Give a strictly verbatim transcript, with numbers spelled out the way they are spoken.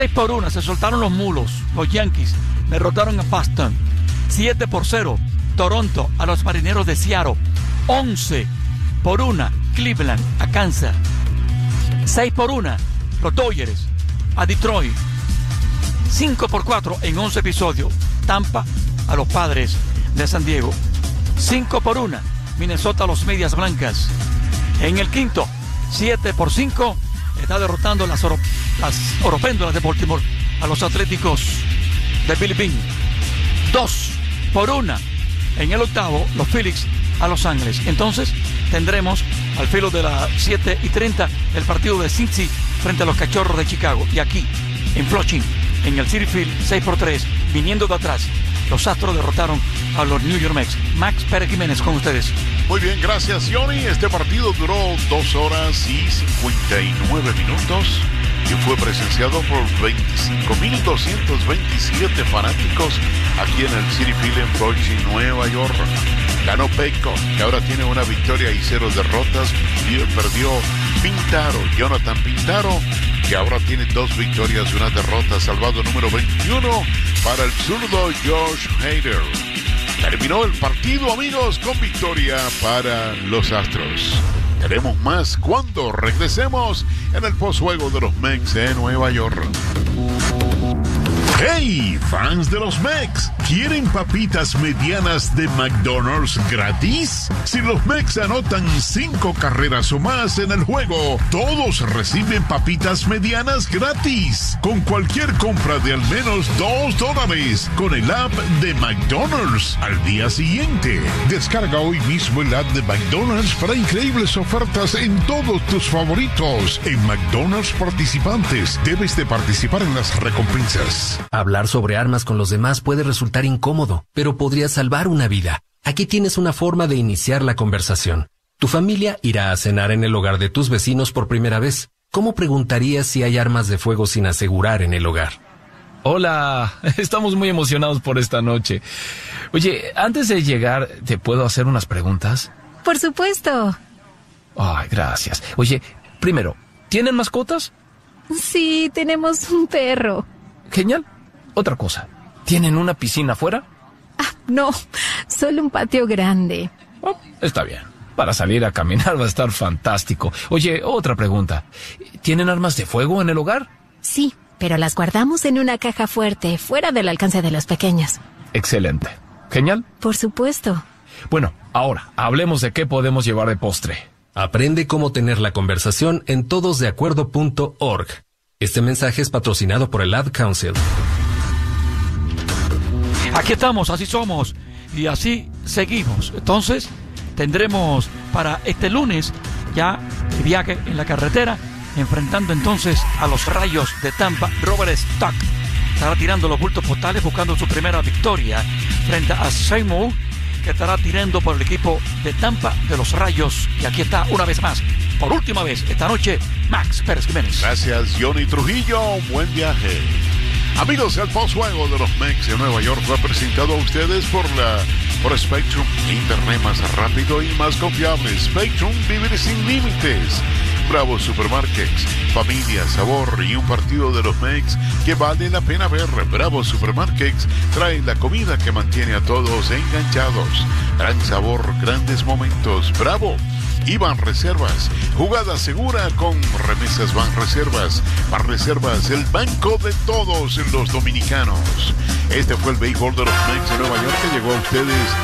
seis por uno se soltaron los mulos. Los Yankees derrotaron a Boston. siete por cero Toronto a los Marineros de Seattle. once por uno Cleveland a Kansas. seis por uno los Dodgers a Detroit. cinco por cuatro en once episodios Tampa a los Padres de San Diego. cinco por uno Minnesota a los Medias Blancas. En el quinto, siete por cinco está derrotando las, oro, las Oropéndolas de Baltimore a los Atléticos de Billy Beane. dos por uno en el octavo, los Phillies a Los Ángeles. Entonces tendremos al filo de las siete y treinta el partido de Cincy frente a los Cachorros de Chicago. Y aquí en Flushing, en el Citi Field, seis por tres, viniendo de atrás, los Astros derrotaron a los New York Mets. Max Pérez Jiménez con ustedes. Muy bien, gracias, Johnny. Este partido duró dos horas y cincuenta y nueve minutos y fue presenciado por veinticinco mil doscientos veintisiete fanáticos aquí en el Citi Field en Flushing, Nueva York. Ganó Petco, que ahora tiene una victoria y cero derrotas. Perdió Pintaro, Jonathan Pintaro, que ahora tiene dos victorias y una derrota. Salvado número veintiuno para el zurdo Josh Hader. Terminó el partido, amigos, con victoria para los Astros. Tenemos más cuando regresemos en el postjuego de los Mets de Nueva York. ¡Hey, fans de los Mets! ¿Quieren papitas medianas de McDonald's gratis? Si los Mets anotan cinco carreras o más en el juego, todos reciben papitas medianas gratis. Con cualquier compra de al menos dos dólares con el app de McDonald's al día siguiente. Descarga hoy mismo el app de McDonald's para increíbles ofertas en todos tus favoritos. En McDonald's participantes, debes de participar en las recompensas. Hablar sobre armas con los demás puede resultar incómodo, pero podría salvar una vida. Aquí tienes una forma de iniciar la conversación. Tu familia irá a cenar en el hogar de tus vecinos por primera vez. ¿Cómo preguntarías si hay armas de fuego sin asegurar en el hogar? Hola, estamos muy emocionados por esta noche. Oye, antes de llegar, ¿te puedo hacer unas preguntas? Por supuesto. Ay, gracias. Oye, primero, ¿tienen mascotas? Sí, tenemos un perro. Genial. Otra cosa, ¿tienen una piscina afuera? Ah, no, solo un patio grande. Oh, está bien. Para salir a caminar va a estar fantástico. Oye, otra pregunta. ¿Tienen armas de fuego en el hogar? Sí, pero las guardamos en una caja fuerte, fuera del alcance de los pequeños. Excelente. Genial. Por supuesto. Bueno, ahora, hablemos de qué podemos llevar de postre. Aprende cómo tener la conversación en todos de acuerdo punto org. Este mensaje es patrocinado por el Ad Council. Aquí estamos, así somos y así seguimos. Entonces tendremos para este lunes ya el viaje en la carretera, enfrentando entonces a los Rayos de Tampa. Robert Stock estará tirando los bultos postales buscando su primera victoria frente a Seymour, que estará tirando por el equipo de Tampa de los Rayos. Y aquí está una vez más, por última vez esta noche, Max Pérez Jiménez. Gracias, Johnny Trujillo. Buen viaje. Amigos, el postjuego de los Mets de Nueva York fue presentado a ustedes por la por Spectrum, internet más rápido y más confiable. Spectrum, vivir sin límites. Bravo Supermarkets, familia, sabor y un partido de los Mets que vale la pena ver. Bravo Supermarkets trae la comida que mantiene a todos enganchados. Gran sabor, grandes momentos. Bravo. Y Banreservas, jugada segura con remesas Banreservas. Banreservas, el banco de todos los dominicanos. Este fue el béisbol de los Mets de Nueva York que llegó a ustedes